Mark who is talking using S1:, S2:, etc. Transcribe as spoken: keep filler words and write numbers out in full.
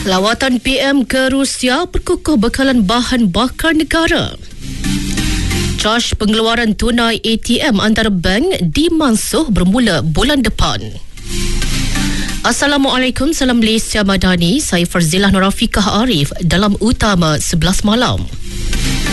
S1: Lawatan P M ke Rusia perkukuh bekalan bahan bakar negara. Caj pengeluaran tunai A T M antara bank dimansuh bermula bulan depan. Assalamualaikum, salam Malaysia Madani. Saya Farzilah Nurafiqah Arif dalam Utama sebelas malam.